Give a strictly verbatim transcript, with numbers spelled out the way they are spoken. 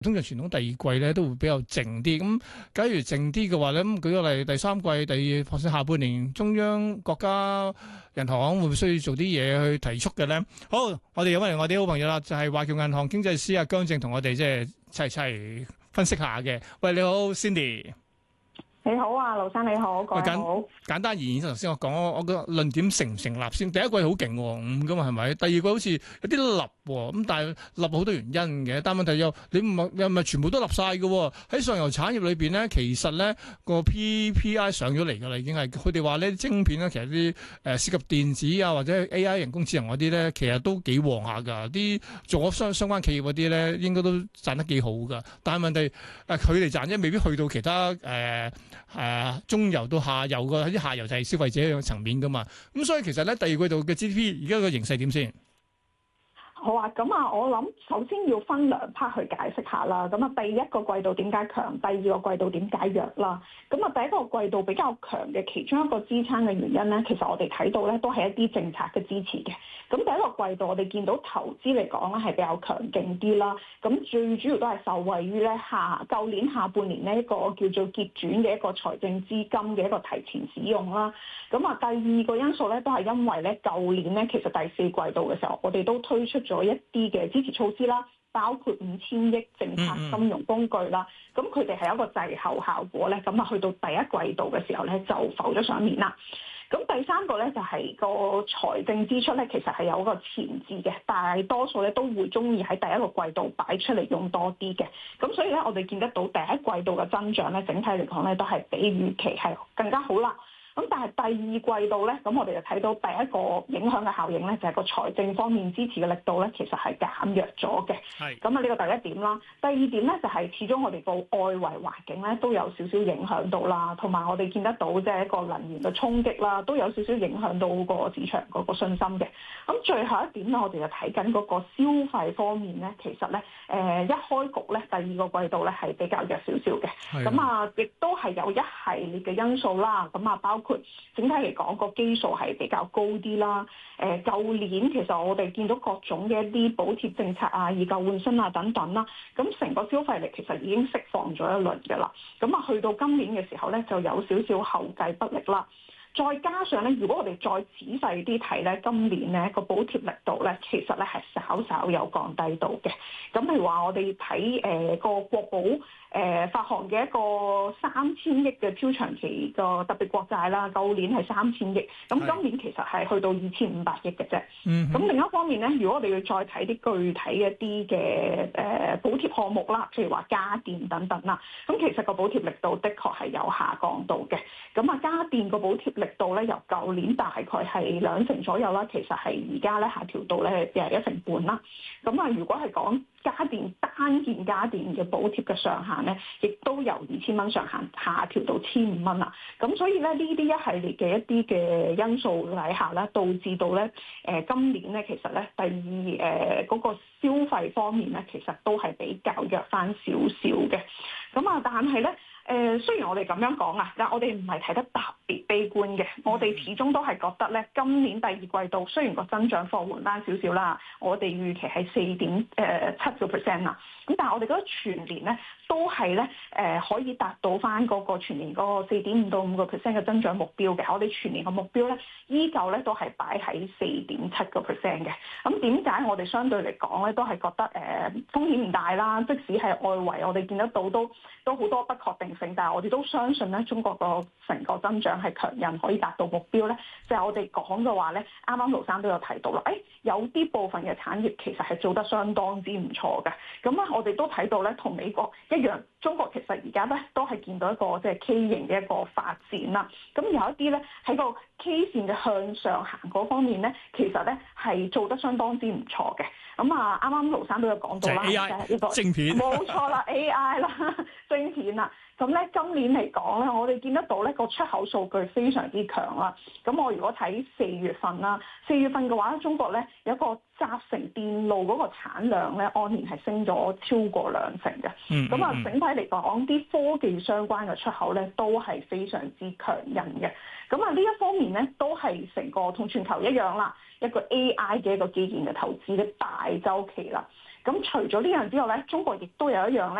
通常傳統第二季咧都會比較靜啲。咁假如靜啲嘅話咧，咁舉個例，第三季、第二或者下半年，中央國家銀行會唔會需要做啲嘢去提速嘅咧？好，我哋有翻嚟我哋好朋友啦，就係華僑銀行經濟師阿姜正同我哋即係齊齊分析下嘅。喂，你好 Cindy。 你好啊，盧生你好，各位好。 簡單而言，頭先我講我我個論點成唔成立先。第一季好勁喎，五咁啊係咪？第二季好似有啲立喎，咁但係立好多原因嘅。但問題又你唔係又唔係全部都立晒嘅喎？喺上游產業裏邊咧，其實咧個 P P I 上咗嚟㗎啦，已經係佢哋話咧晶片咧，其實啲誒涉及電子啊或者 A I 人工智能嗰啲咧，其實都幾旺下㗎。啲做咗相相關企業嗰啲咧，應該都賺得幾好㗎。但係問題誒佢哋賺啫，未必去到其他誒。呃誒、啊、中游到下游嘅喺啲下游就係消費者嘅層面噶嘛，咁所以其實咧第二季度嘅 G D P 而家個形勢點先？ 好啊，咁啊，我諗首先要分兩 part 去解釋下啦。咁啊，第一個季度點解強，第二個季度點解弱啦？咁啊，第一個季度比較強嘅其中一個支撐嘅原因咧，其實我哋睇到咧都係一啲政策嘅支持嘅。咁第一個季度我哋見到投資嚟講咧係比較強勁啲啦。咁最主要都係受惠於咧下舊年下半年呢一個叫做結轉嘅一個財政資金嘅一個提前使用啦。咁啊，第二個因素咧都係因為咧舊年咧其實第四季度嘅時候，我哋都推出咗一啲嘅支持措施啦，包括五千億政策金融工具啦，咁佢哋係一個滯後效果咧，咁啊去到第一季度嘅時候咧就浮咗上面啦。咁第三個咧就係個財政支出咧，其實係有個前置嘅，大多數咧都會中意喺第一個季度擺出嚟用多啲嘅。咁所以咧，我哋見得到第一季度嘅增長咧，整體嚟講咧都係比預期係更加好啦。咁但係第二季度咧，咁我哋就睇到第一個影響嘅效應咧，就係個財政方面支持嘅力度咧，其實係減弱咗嘅。係。咁啊，呢個第一點啦。第二點咧，就係始終我哋個外圍環境咧都有少少影響到啦，同埋我哋見得到即係一個能源嘅衝擊啦，都有少少影響到個市場嗰個信心嘅。咁最後一點咧，我哋就睇緊嗰個消費方面咧，其實咧誒、呃、一開局咧，第二個季度咧係比較弱少少嘅。咁啊，亦都係有一系列嘅因素啦。咁啊，包括整體嚟講個基數係比較高啲啦。誒、呃，舊年其實我哋見到各種嘅一啲補貼政策啊、以舊換新啊等等啦，咁成個消費力其實已經釋放咗一輪嘅啦。咁啊，去到今年嘅時候咧，就有少少後繼不力啦。再加上咧，如果我哋再仔細啲睇咧，今年咧個補貼力度咧，其實咧係稍稍有降低到嘅。咁譬如話，我哋睇誒個國保誒、呃、發行嘅一個三千億嘅超長期個特別國債啦，舊年係三千億，咁今年其實係去到二千五百億嘅啫。咁另一方面咧，如果我哋要再睇啲具體一啲嘅誒補貼項目啦，譬如話家電等等啦，咁其實個補貼力度的確係有下降到嘅。咁啊，家電個補貼力度咧，由舊年大概係兩成左右啦，其實係而家咧下調到咧又係一成半啦。咁啊，如果係講家電單件家電嘅補貼嘅上限咧，亦都由二千蚊上限下調到千五蚊啦。咁所以咧，呢啲一系列嘅一啲嘅因素底下咧，導致到咧誒、呃、今年咧其實咧第二誒嗰、呃那個消費方面咧，其實都係比較弱翻少少嘅。咁啊，但係咧。誒、呃，雖然我哋咁樣講啊，但係我哋唔係睇得特別悲觀嘅，我哋始終都係覺得咧，今年第二季度雖然個增長放緩翻少少啦，我哋預期係四點誒七個 percent 啦，咁但係我哋覺得全年咧都係咧誒可以達到翻嗰個全年嗰個四點五到五個 percent 嘅增長目標嘅，我哋全年嘅目標咧依舊咧都係擺喺四點七個 percent 嘅。咁點解我哋相對嚟講咧都係覺得誒、呃、風險唔大啦？即使係外圍我哋見得到都都好多不確定性，但係我哋都相信咧，中國個成個增長係強韌，可以達到目標咧。就係、是、我哋講嘅話咧，啱啱盧生都有提到啦。誒、哎，有啲部分嘅產業其實係做得相當之唔錯嘅。咁啊，我哋都睇到咧，同美國一樣，中國其實而家咧都係見到一個即係 K 型嘅一個發展啦。咁有一啲咧喺個 K 線嘅向上行嗰方面咧，其實咧係做得相當之唔錯嘅。咁啊，啱啱盧生都有講到啦， 就係 A I 呢個晶片， 冇錯啦，A I 啦，晶片啦。咁咧今年嚟講咧，我哋見得到咧個出口數據非常之強啦。咁我如果睇四月份啦，四月份嘅話咧，中國咧有一個集成電路嗰個產量咧，按年係升咗超過兩成嘅。 嗯， 咁啊，整體嚟講，啲科技相關嘅出口咧都係非常之強韌嘅。咁啊，呢一方面咧都係成個同全球一樣啦，一個 A I 嘅一個基建嘅投資嘅大週期啦。 咁除咗呢樣之外咧，中國亦都有一樣